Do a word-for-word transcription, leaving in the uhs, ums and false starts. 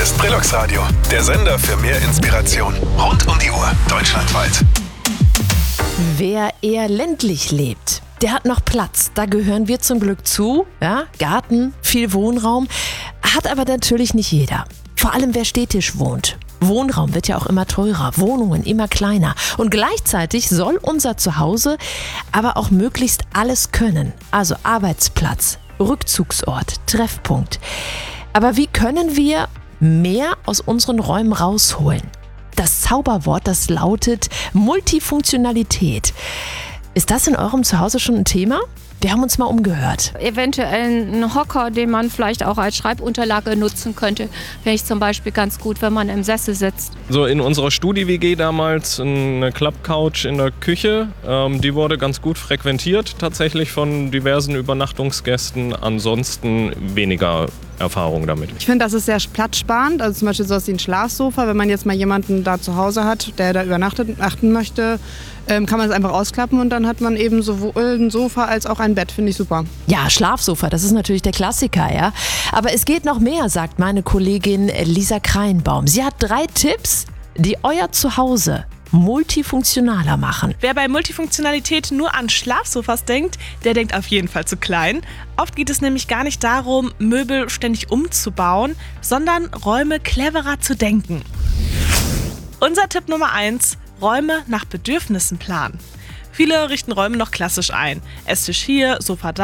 ist Brelox Radio, der Sender für mehr Inspiration. Rund um die Uhr, deutschlandweit. Wer eher ländlich lebt, der hat noch Platz. Da gehören wir zum Glück zu. Ja? Garten, viel Wohnraum. Hat aber natürlich nicht jeder. Vor allem wer städtisch wohnt. Wohnraum wird ja auch immer teurer, Wohnungen immer kleiner. Und gleichzeitig soll unser Zuhause aber auch möglichst alles können. Also Arbeitsplatz, Rückzugsort, Treffpunkt. Aber wie können wir mehr aus unseren Räumen rausholen? Das Zauberwort, das lautet Multifunktionalität. Ist das in eurem Zuhause schon ein Thema? Wir haben uns mal umgehört. Eventuell ein Hocker, den man vielleicht auch als Schreibunterlage nutzen könnte. Finde ich zum Beispiel ganz gut, wenn man im Sessel sitzt. So in unserer Studi-W G damals eine Klappcouch in der Küche. Ähm, die wurde ganz gut frequentiert tatsächlich von diversen Übernachtungsgästen. Ansonsten weniger Erfahrung damit. Ich finde, das ist sehr platzsparend. Also zum Beispiel sowas wie ein Schlafsofa. Wenn man jetzt mal jemanden da zu Hause hat, der da übernachten möchte, ähm, kann man es einfach ausklappen und dann hat man eben sowohl ein Sofa als auch ein Bett. Finde ich super. Ja, Schlafsofa, das ist natürlich der Klassiker, ja. Aber es geht noch mehr, sagt meine Kollegin Lisa Kreinbaum. Sie hat drei Tipps, die euer Zuhause multifunktionaler machen. Wer bei Multifunktionalität nur an Schlafsofas denkt, der denkt auf jeden Fall zu klein. Oft geht es nämlich gar nicht darum, Möbel ständig umzubauen, sondern Räume cleverer zu denken. Unser Tipp Nummer eins: Räume nach Bedürfnissen planen. Viele richten Räume noch klassisch ein. Esstisch hier, Sofa da.